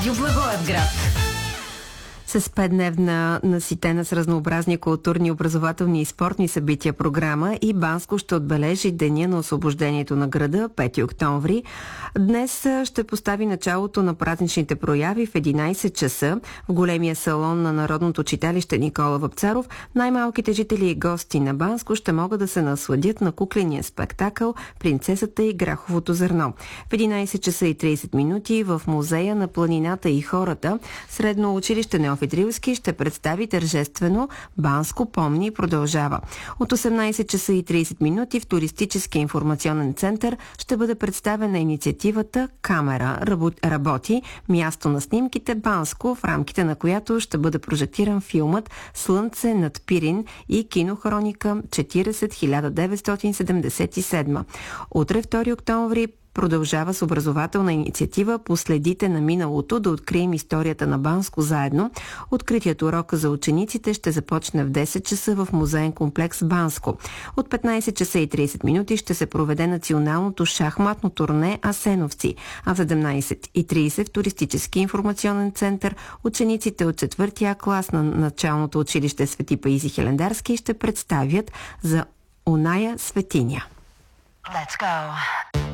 Благоевград. С 5-дневна наситена с разнообразни културни, образователни и спортни събития програма и Банско ще отбележи Деня на освобождението на града, 5 октомври. Днес ще постави началото на празничните прояви в 11 часа в големия салон на Народното читалище Никола Вапцаров. Най-малките жители и гости на Банско ще могат да се насладят на кукления спектакъл "Принцесата и граховото зърно". В 11 часа и 30 минути в Музея на планината и хората Средно училище Неофит Рилски ще представи тържествено "Банско помни и продължава". От 18 часа и 30 минути в Туристическия информационен център ще бъде представена инициативата "Камера работи, място на снимките Банско", в рамките на която ще бъде прожектиран филмът "Слънце над Пирин" и кинохроника 40-1977. Утре, 2 октомври, продължава с образователна инициатива "Последите на миналото, да открием историята на Банско заедно". Откритият урок за учениците ще започне в 10 часа в музеен комплекс Банско. От 15 часа и 30 минути ще се проведе националното шахматно турне "Асеновци", а в 17:30 в Туристически информационен център учениците от 4-я клас на началното училище Свети Паисий Хилендарски ще представят "За оная светиня". Let's go.